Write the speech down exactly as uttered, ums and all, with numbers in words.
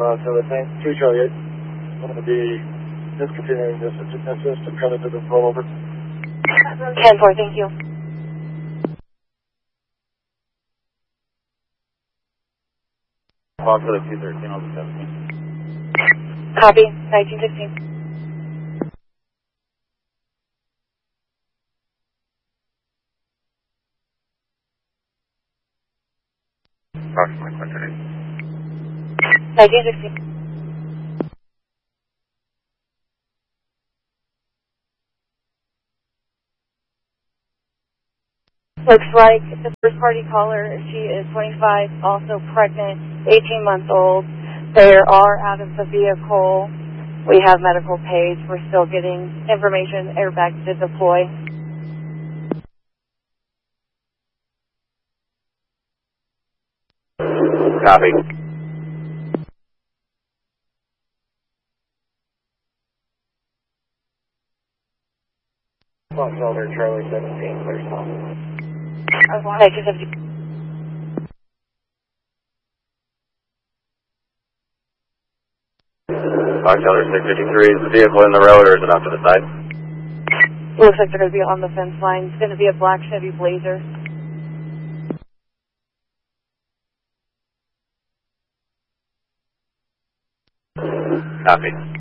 uh, so the same two Charlie eight. I'm going to be discontinuing this assist and credit to the rollover. ten four, thank you. Talk to the two thirteen on the seventeen. Copy, nineteen sixteen. Approximately twenty. nineteen sixteen. Looks like the first party caller, she is twenty-five, also pregnant, eighteen months old. They are out of the vehicle. We have medical page. We're still getting information. Airbags to deploy. Copy. Fox Elder Charlie seventeen, clear stop. nineteen seventeen. Fox Elder six fifty-three, is the vehicle in the road or is it off to the side? Looks like they're going to be on the fence line. It's going to be a black Chevy Blazer. Copy.